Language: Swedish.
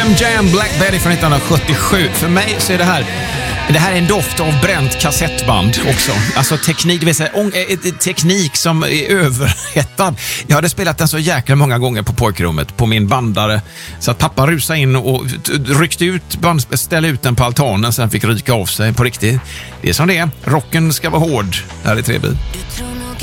Slam Jam Black Betty från 1977. För mig så är det här är en doft av bränt kassettband också. Alltså teknik, det vill säga teknik som är överhettad. Jag hade spelat den så jäkla många gånger på pojkrummet på min bandare så att pappa rusade in och ryckte ut ställde ut den på altanen, sen fick ryka av sig på riktigt. Det är som det är. Rocken ska vara hård här i Treby.